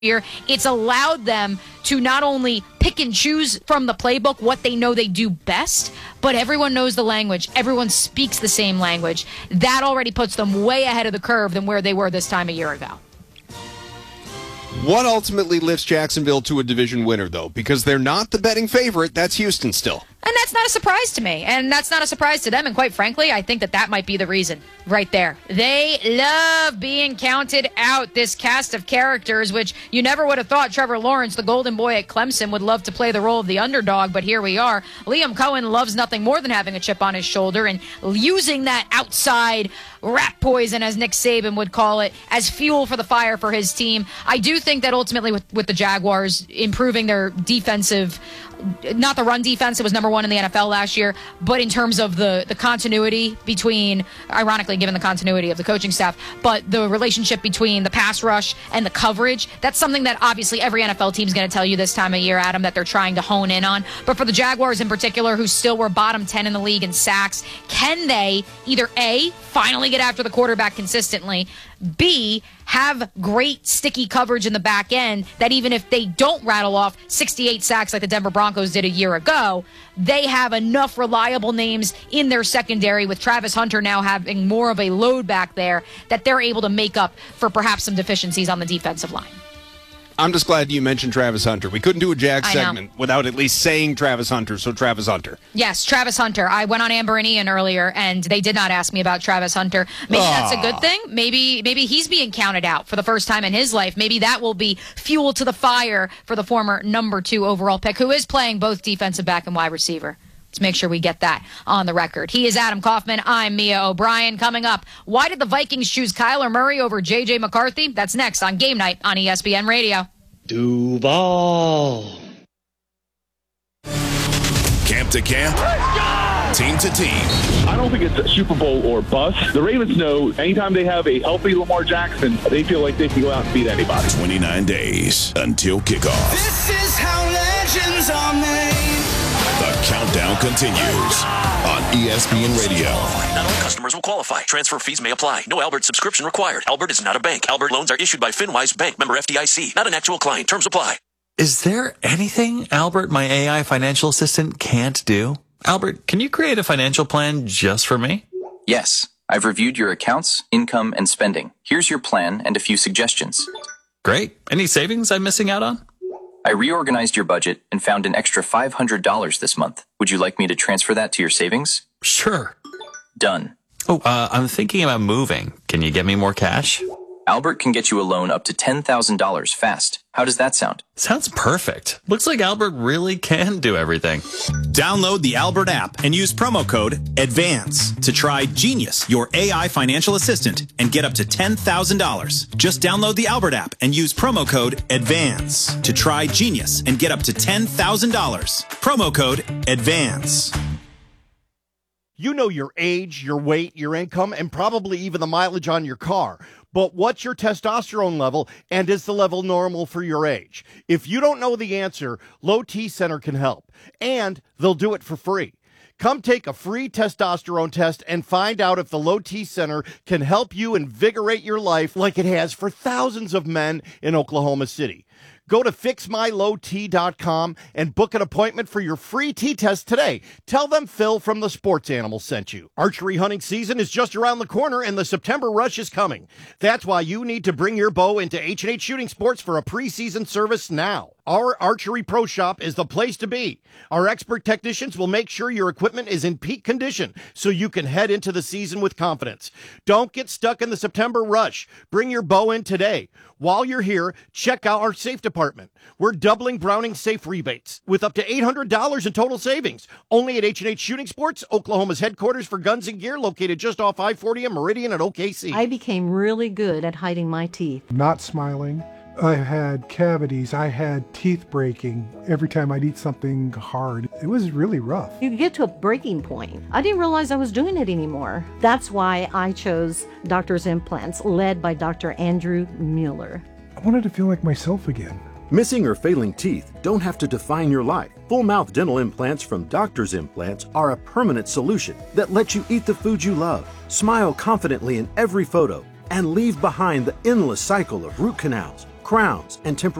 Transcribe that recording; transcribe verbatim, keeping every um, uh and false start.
year, it's allowed them to not only pick and choose from the playbook what they know they do best, but everyone knows the language. Everyone speaks the same language. That already puts them way ahead of the curve than where they were this time a year ago. What ultimately lifts Jacksonville to a division winner, though? Because they're not the betting favorite. That's Houston still. And that's not a surprise to me. And that's not a surprise to them. And quite frankly, I think that that might be the reason right there. They love being counted out, this cast of characters, which you never would have thought Trevor Lawrence, the golden boy at Clemson, would love to play the role of the underdog. But here we are. Liam Cohen loves nothing more than having a chip on his shoulder and using that outside rat poison, as Nick Saban would call it, as fuel for the fire for his team. I do think that ultimately with, with the Jaguars improving their defensive, not the run defense, it was number one in the N F L last year, but in terms of the, the continuity between, ironically given the continuity of the coaching staff, but the relationship between the pass rush and the coverage, that's something that obviously every N F L team is going to tell you this time of year, Adam, that they're trying to hone in on. But for the Jaguars in particular, who still were bottom ten in the league in sacks, can they either A, finally get after the quarterback consistently, B, have great sticky coverage in the back end that even if they don't rattle off sixty-eight sacks like the Denver Broncos did a year ago, they have enough reliable names in their secondary, with Travis Hunter now having more of a load back there, that they're able to make up for perhaps some deficiencies on the defensive line. I'm just glad you mentioned Travis Hunter. We couldn't do a Jag segment without at least saying Travis Hunter, so Travis Hunter. Yes, Travis Hunter. I went on Amber and Ian earlier, and they did not ask me about Travis Hunter. Maybe Aww. That's a good thing. Maybe maybe he's being counted out for the first time in his life. Maybe that will be fuel to the fire for the former number two overall pick, who is playing both defensive back and wide receiver. Let's make sure we get that on the record. He is Adam Kaufman. I'm Mia O'Brien. Coming up, why did the Vikings choose Kyler Murray over J J McCarthy? That's next on Game Night on E S P N Radio. Duval. Camp to camp, team to team. I don't think it's a Super Bowl or bust. The Ravens know anytime they have a healthy Lamar Jackson, they feel like they can go out and beat anybody. twenty-nine days until kickoff. This is how legends are made. The countdown continues on E S P N Radio. Not all customers will qualify. Transfer fees may apply. No Albert subscription required. Albert is not a bank. Albert loans are issued by FinWise Bank, member F D I C. Not an actual client. Terms apply. Is there anything Albert, my A I financial assistant, can't do? Albert, can you create a financial plan just for me? Yes. I've reviewed your accounts, income, and spending. Here's your plan and a few suggestions. Great. Any savings I'm missing out on? I reorganized your budget and found an extra five hundred dollars this month. Would you like me to transfer that to your savings? Sure. Done. Oh, uh, I'm thinking about moving. Can you get me more cash? Albert can get you a loan up to ten thousand dollars fast. How does that sound? Sounds perfect. Looks like Albert really can do everything. Download the Albert app and use promo code ADVANCE to try Genius, your A I financial assistant, and get up to ten thousand dollars. Just download the Albert app and use promo code ADVANCE to try Genius and get up to ten thousand dollars. Promo code ADVANCE. You know your age, your weight, your income, and probably even the mileage on your car. But what's your testosterone level, and is the level normal for your age? If you don't know the answer, Low T Center can help, and they'll do it for free. Come take a free testosterone test and find out if the Low T Center can help you invigorate your life like it has for thousands of men in Oklahoma City. Go to fix my low t dot com and book an appointment for your free T-test today. Tell them Phil from the Sports Animal sent you. Archery hunting season is just around the corner and the September rush is coming. That's why you need to bring your bow into H and H Shooting Sports for a preseason service now. Our Archery Pro Shop is the place to be. Our expert technicians will make sure your equipment is in peak condition so you can head into the season with confidence. Don't get stuck in the September rush. Bring your bow in today. While you're here, check out our safe department. We're doubling Browning safe rebates with up to eight hundred dollars in total savings. Only at H and H Shooting Sports, Oklahoma's headquarters for guns and gear, located just off I forty and Meridian at O K C. I became really good at hiding my teeth. Not smiling. I had cavities. I had teeth breaking every time I'd eat something hard. It was really rough. You get to a breaking point. I didn't realize I was doing it anymore. That's why I chose Doctor's Implants, led by Doctor Andrew Mueller. I wanted to feel like myself again. Missing or failing teeth don't have to define your life. Full mouth dental implants from Doctor's Implants are a permanent solution that lets you eat the food you love, smile confidently in every photo, and leave behind the endless cycle of root canals, crowns, and temporary